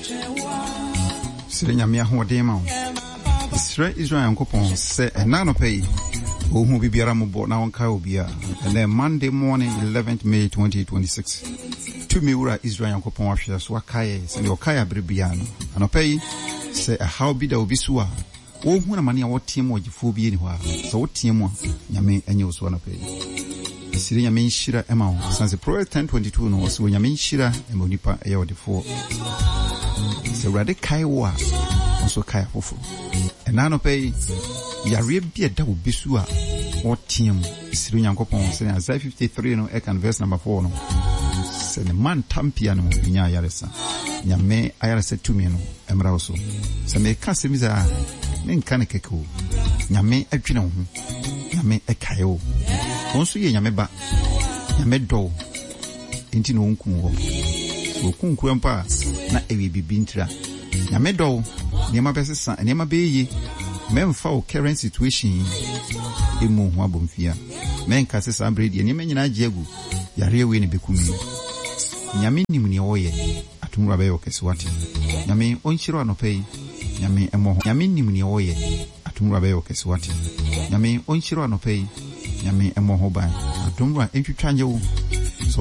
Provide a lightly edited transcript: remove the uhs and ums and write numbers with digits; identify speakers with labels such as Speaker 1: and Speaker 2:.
Speaker 1: Sirenya me ahodema. Israel Yankopon say enano pay. Ohu bibiara mo bo na wonka obia. And then Monday morning 11th May 2026. To me ura Israel Yankopon ahwe so akaye se ne okaya brebia no. Anopay say a how bi da obi so a. Ohu na mane a wotem ogifo bi ni ho a. So wotem a nyame enye so anopay. Sirenya me nshira ema wo. Sanse Proverbs 10:22 no so nyame nshira ema nipa eye odifo. Se urade kai wo a. So kai fofo. Enano pay yare bia da obi so a wotem Sirenya Yankopon se Isaiah 53 no ekan verse number 4 no. Se ne man tampia no nya yaresa. Nyame ayaresa tumi no emra wo so. Se me ka se mi za ne nka ne keko. Nyame adwene wo ho. Nyame ekae wo. Onso ye nyame ba. Nyame do. Enti no nkum wo. So kunku empa na ewe bibi ntira. Nyame do. Niema besesa, niema beye. Memfa o current situation emu ho abomfia. Menka se sambredi niema nyina agiegu. Yare we ne bekumi. Nyame nim ne oye. Atumura be okesiwate. Nyame onchiro anopei. Nyame emo. Nyame nim ne oye. Atumura be okesiwate. Nyame onchiro anopei. Nyame emo ho ban. Atumura entwitwanje wo.